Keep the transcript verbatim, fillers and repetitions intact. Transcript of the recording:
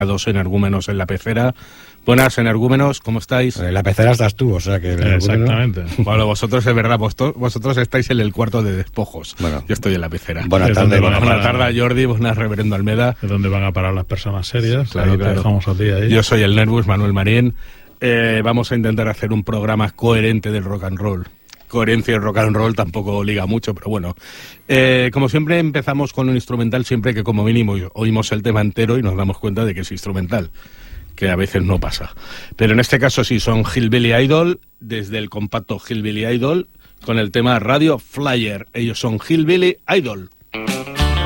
dos energúmenos en la pecera. Buenas, energúmenos, ¿cómo estáis? En la pecera estás tú, o sea que... Exactamente. Bueno, vosotros es verdad, vosotros, vosotros estáis en el cuarto de despojos. Bueno, yo estoy en la pecera. Buenas tardes. Buenas buena tardes, Jordi, buenas, reverendo Almeda. ¿De dónde van a parar las personas serias? Claro, ahí claro. Te dejamos a ti ahí. Yo soy el Nervus, Manuel Marín. Eh, vamos a intentar hacer un programa coherente del rock and roll. Coherencia y rock and roll tampoco liga mucho, pero bueno. Eh, como siempre empezamos con un instrumental, siempre que como mínimo oímos el tema entero y nos damos cuenta de que es instrumental, que a veces no pasa. Pero en este caso sí, son Hillbilly Idol, desde el compacto Hillbilly Idol, con el tema Radio Flyer. Ellos son Hillbilly Idol.